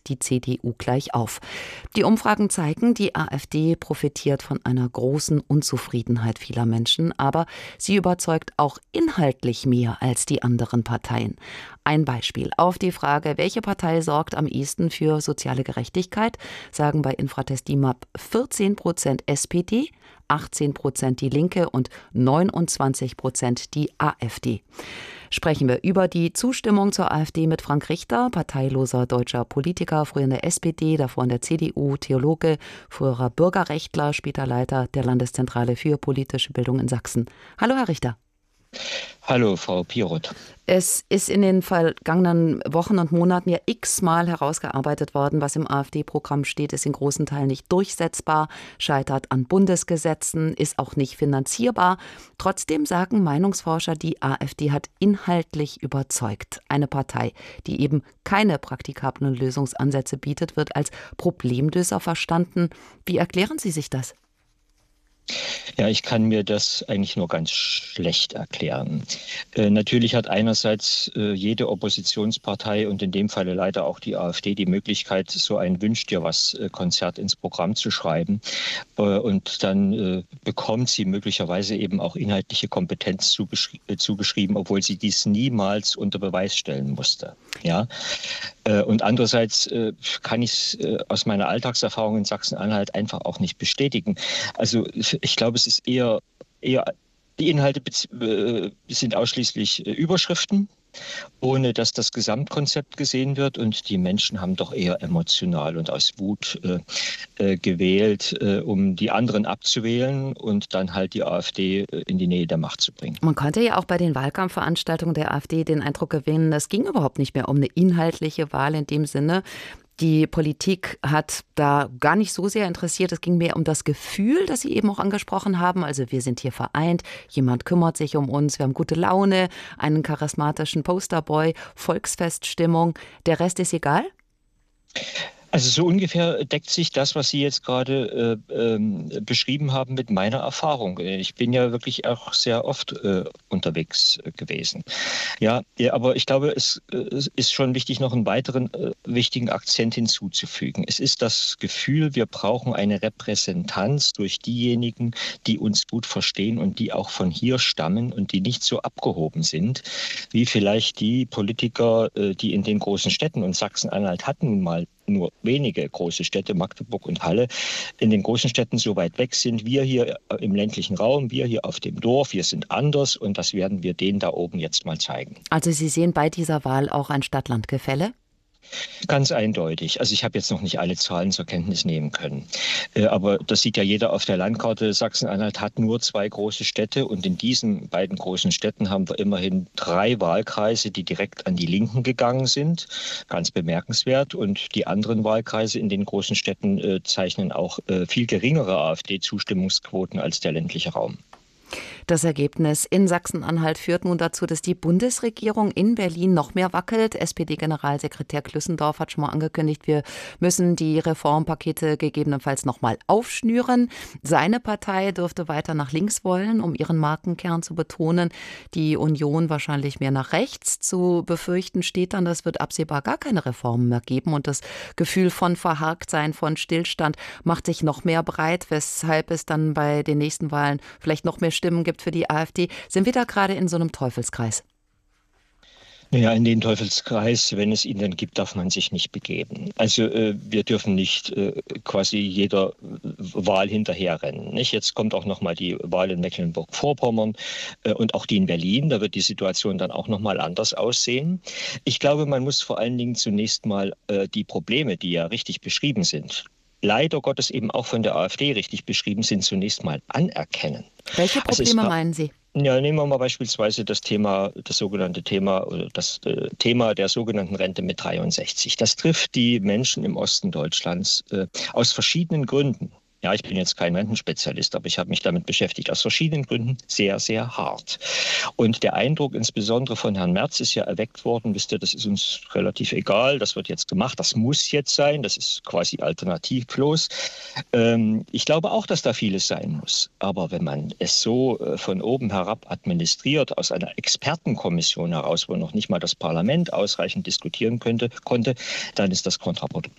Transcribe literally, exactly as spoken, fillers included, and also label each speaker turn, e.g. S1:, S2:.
S1: die C D U gleich auf. Die Umfragen zeigen, die AfD profitiert von einer großen Unzufriedenheit vieler Menschen, aber sie überzeugt auch inhaltlich mehr als die anderen Parteien. Ein Beispiel. Auf die Frage, welche Partei sorgt am ehesten für soziale Gerechtigkeit, sagen bei Infratest DIMAP vierzehn Prozent S P D, achtzehn Prozent die Linke und neunundzwanzig Prozent die AfD. Sprechen wir über die Zustimmung zur AfD mit Frank Richter, parteiloser deutscher Politiker, früher in der S P D, davor in der C D U, Theologe, früherer Bürgerrechtler, später Leiter der Landeszentrale für politische Bildung in Sachsen. Hallo, Herr Richter.
S2: Hallo, Frau Piroth.
S1: Es ist in den vergangenen Wochen und Monaten ja x-mal herausgearbeitet worden, was im AfD-Programm steht, ist in großen Teilen nicht durchsetzbar, scheitert an Bundesgesetzen, ist auch nicht finanzierbar. Trotzdem sagen Meinungsforscher, die AfD hat inhaltlich überzeugt. Eine Partei, die eben keine praktikablen Lösungsansätze bietet, wird als Problemlöser verstanden. Wie erklären Sie sich das?
S2: Ja, ich kann mir das eigentlich nur ganz schlecht erklären. Äh, natürlich hat einerseits äh, jede Oppositionspartei und in dem Falle leider auch die AfD die Möglichkeit, so ein Wünsch dir was äh, Konzert ins Programm zu schreiben. Äh, und dann äh, bekommt sie möglicherweise eben auch inhaltliche Kompetenz zugeschri- äh, zugeschrieben, obwohl sie dies niemals unter Beweis stellen musste. Ja? Äh, und andererseits äh, kann ich es äh, aus meiner Alltagserfahrung in Sachsen-Anhalt einfach auch nicht bestätigen. Also ich glaube, es ist eher, eher die Inhalte äh, sind ausschließlich äh, Überschriften, ohne dass das Gesamtkonzept gesehen wird. Und die Menschen haben doch eher emotional und aus Wut äh, äh, gewählt, äh, um die anderen abzuwählen und dann halt die AfD äh, in die Nähe der Macht zu bringen.
S1: Man konnte ja auch bei den Wahlkampfveranstaltungen der AfD den Eindruck gewinnen, es ging überhaupt nicht mehr um eine inhaltliche Wahl in dem Sinne. Die Politik hat da gar nicht so sehr interessiert. Es ging mehr um das Gefühl, das Sie eben auch angesprochen haben. Also wir sind hier vereint, jemand kümmert sich um uns, wir haben gute Laune, einen charismatischen Posterboy, Volksfeststimmung. Der Rest ist egal?
S2: Also so ungefähr deckt sich das, was Sie jetzt gerade äh, ähm, beschrieben haben, mit meiner Erfahrung. Ich bin ja wirklich auch sehr oft äh, unterwegs gewesen. Ja, ja, aber ich glaube, es, es ist schon wichtig, noch einen weiteren äh, wichtigen Akzent hinzuzufügen. Es ist das Gefühl, wir brauchen eine Repräsentanz durch diejenigen, die uns gut verstehen und die auch von hier stammen und die nicht so abgehoben sind, wie vielleicht die Politiker, äh, die in den großen Städten, und Sachsen-Anhalt hat nun mal nur wenige große Städte, Magdeburg und Halle, in den großen Städten so weit weg sind. Wir hier im ländlichen Raum, wir hier auf dem Dorf, wir sind anders und das werden wir denen da oben jetzt mal zeigen.
S1: Also Sie sehen bei dieser Wahl auch ein Stadt-Land-Gefälle?
S2: Ganz eindeutig. Also ich habe jetzt noch nicht alle Zahlen zur Kenntnis nehmen können. Äh, aber das sieht ja jeder auf der Landkarte. Sachsen-Anhalt hat nur zwei große Städte und in diesen beiden großen Städten haben wir immerhin drei Wahlkreise, die direkt an die Linken gegangen sind. Ganz bemerkenswert. Und die anderen Wahlkreise in den großen Städten äh, zeichnen auch äh, viel geringere AfD-Zustimmungsquoten als der ländliche Raum.
S1: Das Ergebnis in Sachsen-Anhalt führt nun dazu, dass die Bundesregierung in Berlin noch mehr wackelt. S P D-Generalsekretär Klüssendorf hat schon mal angekündigt, wir müssen die Reformpakete gegebenenfalls noch mal aufschnüren. Seine Partei dürfte weiter nach links wollen, um ihren Markenkern zu betonen. Die Union wahrscheinlich mehr nach rechts. Zu befürchten steht dann, es wird absehbar gar keine Reformen mehr geben. Und das Gefühl von Verharktsein, von Stillstand macht sich noch mehr breit, weshalb es dann bei den nächsten Wahlen vielleicht noch mehr Stimmen gibt für die AfD. Sind wir da gerade in so einem Teufelskreis?
S2: Naja, in den Teufelskreis, wenn es ihn denn gibt, darf man sich nicht begeben. Also äh, wir dürfen nicht äh, quasi jeder Wahl hinterherrennen. Nicht? Jetzt kommt auch noch mal die Wahl in Mecklenburg-Vorpommern äh, und auch die in Berlin. Da wird die Situation dann auch noch mal anders aussehen. Ich glaube, man muss vor allen Dingen zunächst mal äh, die Probleme, die ja richtig beschrieben sind, leider Gottes eben auch von der AfD richtig beschrieben sind, zunächst mal anerkennen.
S1: Welche Probleme
S2: also
S1: meinen Sie?
S2: Ja, nehmen wir mal beispielsweise das Thema, das sogenannte Thema, oder das äh, Thema der sogenannten Rente mit dreiundsechzig. Das trifft die Menschen im Osten Deutschlands äh, aus verschiedenen Gründen. Ja, ich bin jetzt kein Rentenspezialist, aber ich habe mich damit beschäftigt, aus verschiedenen Gründen sehr, sehr hart. Und der Eindruck insbesondere von Herrn Merz ist ja erweckt worden, wisst ihr, das ist uns relativ egal, das wird jetzt gemacht, das muss jetzt sein, das ist quasi alternativlos. Ähm, ich glaube auch, dass da vieles sein muss. Aber wenn man es so äh, von oben herab administriert, aus einer Expertenkommission heraus, wo noch nicht mal das Parlament ausreichend diskutieren könnte, konnte, dann ist das kontraproduktiv.